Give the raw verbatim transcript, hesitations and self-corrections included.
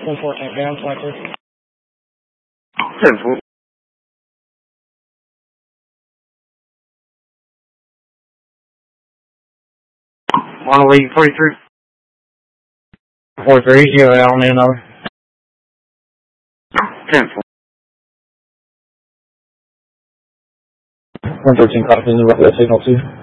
one four tank down, sniper. ten four. One lead, forty-three. forty-three, you have an element another. ten four. one thirteen, copy, the signal two.